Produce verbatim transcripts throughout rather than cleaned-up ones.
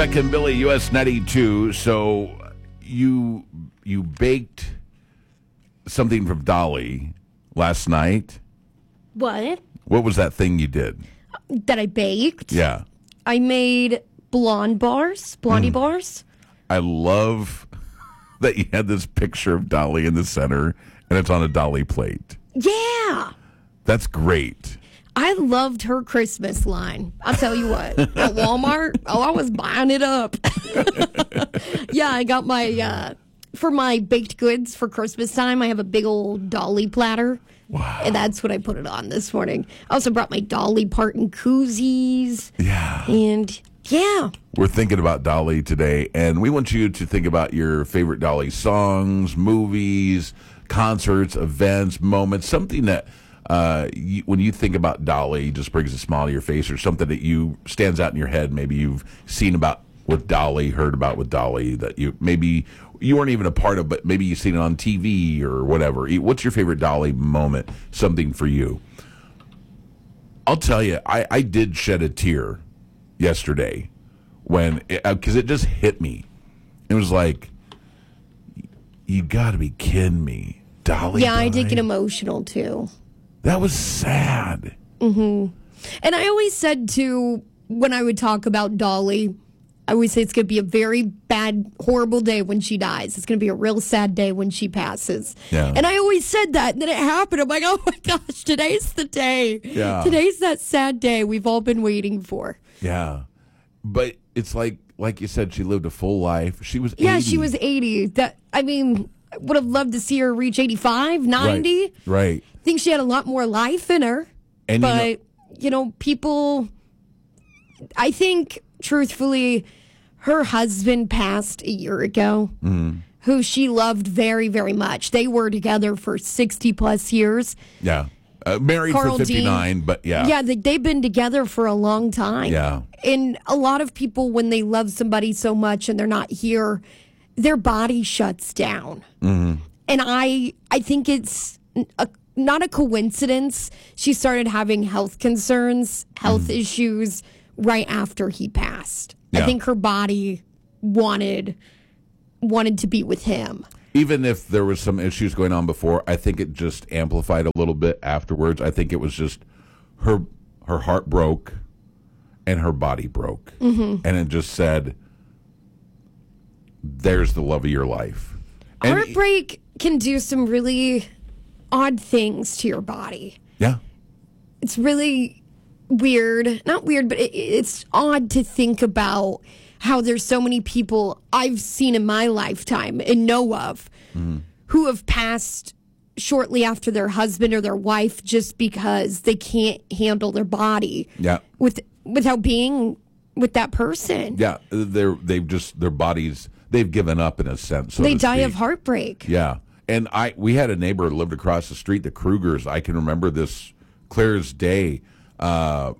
Beck and Billy, U S ninety-two. So you you baked something from Dolly last night. What? What was that thing you did? That I baked? Yeah. I made blonde bars, blondie mm. bars. I love that you had this picture of Dolly in the center, and it's on a Dolly plate. Yeah. That's great. I loved her Christmas line. I'll tell you what. At Walmart, oh, I was buying it up. Yeah, I got my, uh, for my baked goods for Christmas time, I have a big old Dolly platter. Wow. And that's what I put it on this morning. I also brought my Dolly Parton koozies. Yeah. And, yeah. We're thinking about Dolly today, and we want you to think about your favorite Dolly songs, movies, concerts, events, moments, something that uh, you, when you think about Dolly, just brings a smile to your face, or something that you stands out in your head. Maybe you've seen about with Dolly, heard about with Dolly, that you maybe you weren't even a part of, but maybe you've seen it on T V or whatever. What's your favorite Dolly moment? Something for you. I'll tell you, I, I did shed a tear yesterday when, because it, it just hit me. It was like, you got to be kidding me. Dolly Yeah, died? I did get emotional, too. That was sad. Mm-hmm. And I always said, too, when I would talk about Dolly, I always say it's going to be a very bad, horrible day when she dies. It's going to be a real sad day when she passes. Yeah. And I always said that, and then it happened. I'm like, oh, my gosh, today's the day. Yeah. Today's that sad day we've all been waiting for. Yeah. But it's like, like you said, she lived a full life. She was eighty. Yeah, she was eighty. That I mean, I would have loved to see her reach eighty-five, ninety. Right. right. I think she had a lot more life in her. And but, you know, you know, people, I think, truthfully, her husband passed a year ago, mm-hmm. who she loved very, very much. They were together for sixty plus years. Yeah. Uh, married Carl for fifty-nine, Dean, but yeah. Yeah, they, they've been together for a long time. Yeah. And a lot of people, when they love somebody so much and they're not here, their body shuts down. Mm-hmm. And I I think it's a, not a coincidence. She started having health concerns, health mm-hmm. issues right after he passed. Yeah. I think her body wanted wanted to be with him. Even if there was some issues going on before, I think it just amplified a little bit afterwards. I think it was just her her heart broke and her body broke. Mm-hmm. And it just said, there's the love of your life. And Heartbreak can do some really odd things to your body. Yeah. It's really weird. Not weird, but it, it's odd to think about how there's so many people I've seen in my lifetime and know of mm-hmm. who have passed shortly after their husband or their wife just because they can't handle their body yeah. with without being with that person. Yeah, they're they've just their bodies they've given up in a sense. So they to die speak. of heartbreak. Yeah, and I we had a neighbor who lived across the street, the Krugers. I can remember this clear as day. Uh,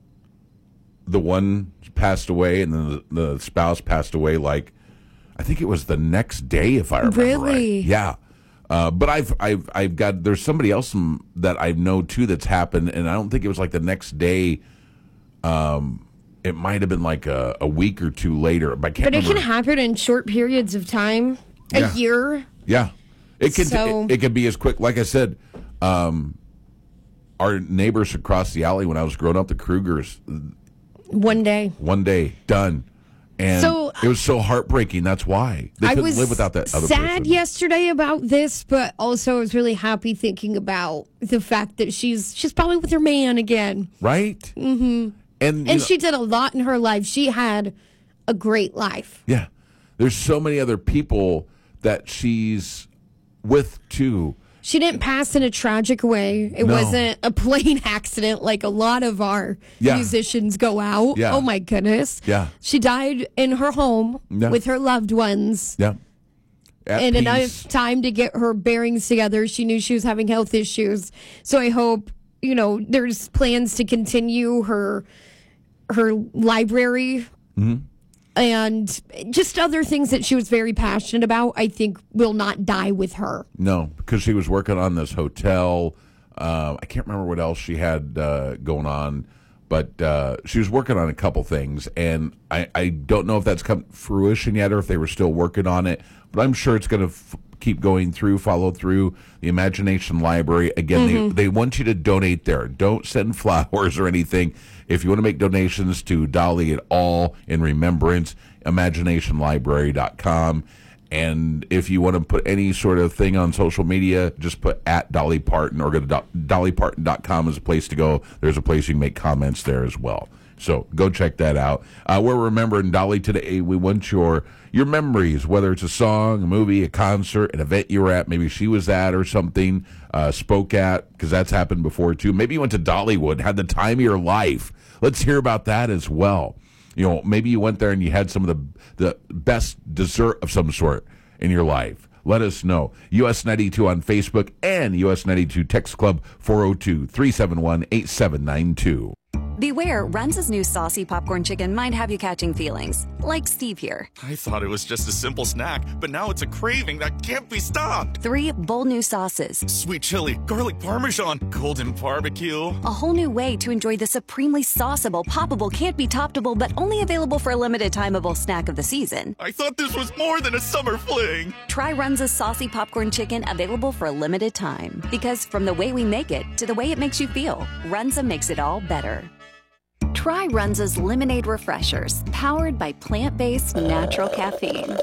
the one passed away, and then the, the spouse passed away. Like, I think it was the next day, if I remember really? right. Yeah. Uh, but I've I've I've got there's somebody else that I know too that's happened, and I don't think it was like the next day. Um, it might have been like a, a week or two later, but I can't. But it remember. can happen in short periods of time, a yeah. year. Yeah, it can. So, it, it can be as quick. Like I said, um, our neighbors across the alley when I was growing up, the Krugers. One day. One day, done. And so, it was so heartbreaking. That's why they I couldn't was live without that other sad person. yesterday about this, but also I was really happy thinking about the fact that she's she's probably with her man again. Right? Mm-hmm. And, and know, she did a lot in her life. She had a great life. Yeah. There's so many other people that she's with, too. She didn't pass in a tragic way. It no. wasn't a plane accident like a lot of our yeah. musicians go out. Yeah. Oh, my goodness. Yeah. She died in her home yeah. with her loved ones. Yeah. At and peace. enough time to get her bearings together. She knew she was having health issues. So I hope, you know, there's plans to continue her her library. Mm-hmm. And just other things that she was very passionate about, I think, will not die with her. No, because she was working on this hotel. Uh, I can't remember what else she had uh, going on, But uh, she was working on a couple things, and I, I don't know if that's come to fruition yet or if they were still working on it, but I'm sure it's going to f- keep going through, follow through. The Imagination Library, again, mm-hmm. they, they want you to donate there. Don't send flowers or anything. If you want to make donations to Dolly at all in remembrance, imagination library dot com. And if you want to put any sort of thing on social media, just put at Dolly Parton or go to do- dolly parton dot com is a place to go. There's a place you can make comments there as well. So go check that out. Uh, we're remembering Dolly today. We want your your memories, whether it's a song, a movie, a concert, an event you were at, maybe she was at or something, uh, spoke at, because that's happened before too. Maybe you went to Dollywood, had the time of your life. Let's hear about that as well. You know, maybe you went there and you had some of the, the best dessert of some sort in your life. Let us know. U S ninety-two on Facebook and U S ninety-two Text Club four oh two, three seven one, eight seven nine two. Beware, Runza's new saucy popcorn chicken might have you catching feelings, like Steve here. I thought it was just a simple snack, but now it's a craving that can't be stopped. Three bold new sauces. Sweet chili, garlic parmesan, golden barbecue. A whole new way to enjoy the supremely sauceable, poppable, can't be toppable, but only available for a limited timeable snack of the season. I thought this was more than a summer fling. Try Runza's saucy popcorn chicken, available for a limited time. Because from the way we make it to the way it makes you feel, Runza makes it all better. Try Runza's Lemonade Refreshers, powered by plant-based natural caffeine.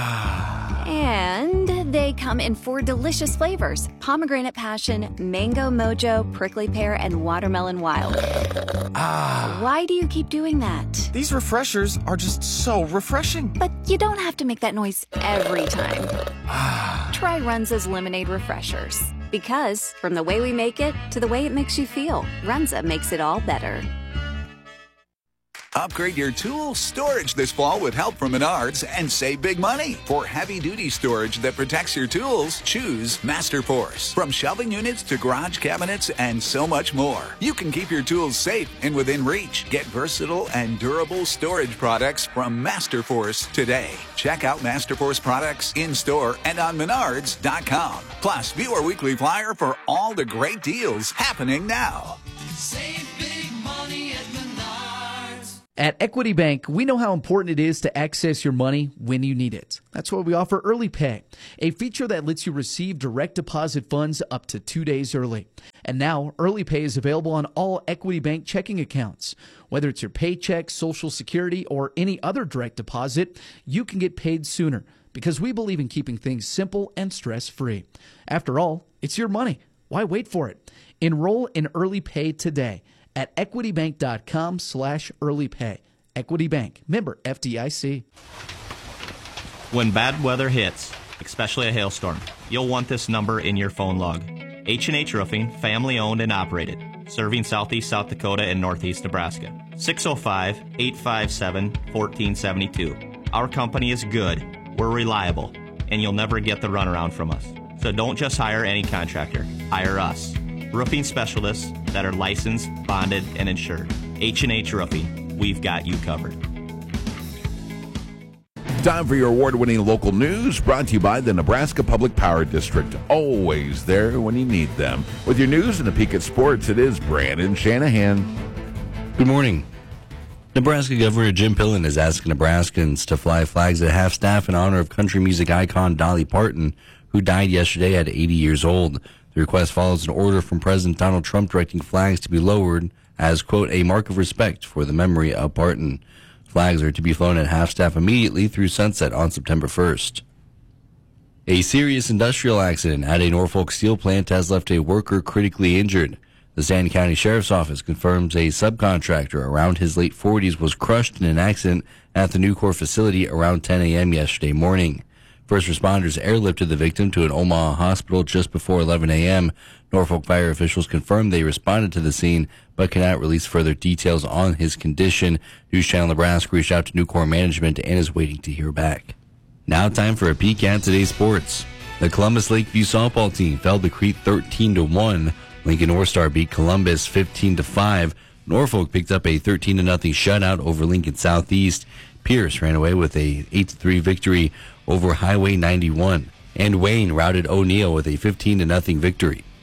And they come in four delicious flavors: pomegranate passion, mango mojo, prickly pear, and watermelon wild. Ah. Why do you keep doing that? These refreshers are just so refreshing. But you don't have to make that noise every time. Try Runza's Lemonade Refreshers. Because from the way we make it to the way it makes you feel, Runza makes it all better. Upgrade your tool storage this fall with help from Menards and save big money. For heavy-duty storage that protects your tools, choose MasterForce. From shelving units to garage cabinets and so much more, you can keep your tools safe and within reach. Get versatile and durable storage products from MasterForce today. Check out MasterForce products in-store and on menards dot com. Plus, view our weekly flyer for all the great deals happening now. Save big money at Menards. At Equity Bank, we know how important it is to access your money when you need it. That's why we offer Early Pay, a feature that lets you receive direct deposit funds up to two days early. And now, Early Pay is available on all Equity Bank checking accounts. Whether it's your paycheck, Social Security, or any other direct deposit, you can get paid sooner because we believe in keeping things simple and stress-free. After all, it's your money. Why wait for it? Enroll in Early Pay today at equitybank.com slash early pay. Equity Bank, member F D I C. When bad weather hits, especially a hailstorm, you'll want this number in your phone log. H and H Roofing, family owned and operated, serving southeast South Dakota and northeast Nebraska. six oh five, eight five seven, one four seven two. Our company is good, we're reliable, and you'll never get the runaround from us. So don't just hire any contractor, hire us. Roofing specialists that are licensed, bonded, and insured. H and H Roofing, we've got you covered. Time for your award-winning local news, brought to you by the Nebraska Public Power District. Always there when you need them. With your news and a peek at sports, it is Brandon Shanahan. Good morning. Nebraska Governor Jim Pillen is asking Nebraskans to fly flags at half-staff in honor of country music icon Dolly Parton, who died yesterday at eighty years old. The request follows an order from President Donald Trump directing flags to be lowered as, quote, a mark of respect for the memory of Parton. Flags are to be flown at half-staff immediately through sunset on September first. A serious industrial accident at a Norfolk steel plant has left a worker critically injured. The Stanton County Sheriff's Office confirms a subcontractor around his late forties was crushed in an accident at the Nucor facility around ten a.m. yesterday morning. First responders airlifted the victim to an Omaha hospital just before eleven a.m. Norfolk fire officials confirmed they responded to the scene, but cannot release further details on his condition. News Channel Nebraska reached out to Nucor management and is waiting to hear back. Now time for a peek at today's sports. The Columbus Lakeview softball team fell to Crete thirteen to one. Lincoln North Star beat Columbus fifteen to five. Norfolk picked up a thirteen to nothing shutout over Lincoln Southeast. Pierce ran away with a eight to three victory over Highway ninety-one, and Wayne routed O'Neill with a fifteen to nothing victory.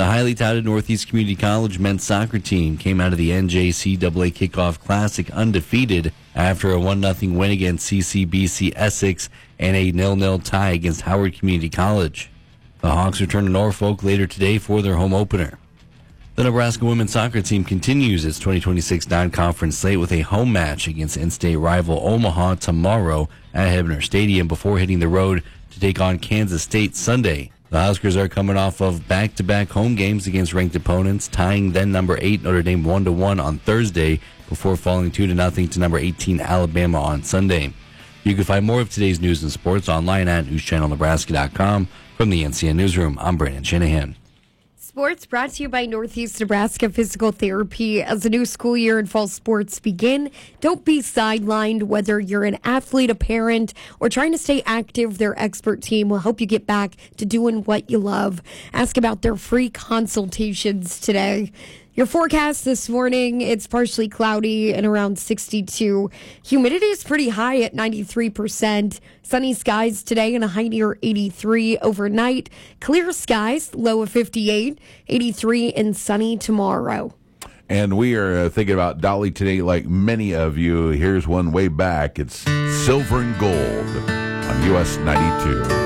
The highly touted Northeast Community College men's soccer team came out of the N J C A A Kickoff Classic undefeated after a one nothing win against C C B C Essex and a nil nil tie against Howard Community College. The Hawks return to Norfolk later today for their home opener. The Nebraska women's soccer team continues its twenty twenty-six non-conference slate with a home match against in-state rival Omaha tomorrow at Hebner Stadium before hitting the road to take on Kansas State Sunday. The Huskers are coming off of back-to-back home games against ranked opponents, tying then number eight Notre Dame one to one on Thursday before falling two to nothing to number eighteen Alabama on Sunday. You can find more of today's news and sports online at news channel nebraska dot com. From the N C N Newsroom, I'm Brandon Shanahan. Sports brought to you by Northeast Nebraska Physical Therapy. As the new school year and fall sports begin, don't be sidelined. Whether you're an athlete, a parent, or trying to stay active, their expert team will help you get back to doing what you love. Ask about their free consultations today. Your forecast this morning, it's partially cloudy and around sixty-two. Humidity is pretty high at ninety-three percent. Sunny skies today and a high near eighty-three overnight. Clear skies, low of fifty-eight, eighty-three and sunny tomorrow. And we are uh, thinking about Dolly today like many of you. Here's one way back. It's Silver and Gold on U S ninety-two.